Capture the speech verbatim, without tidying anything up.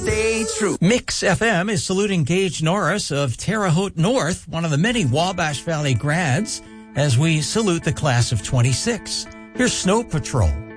stay true. Mix F M is saluting Gage Norris of Terre Haute North, one of the many Wabash Valley grads, as we salute the class of twenty-six. Here's Snow Patrol.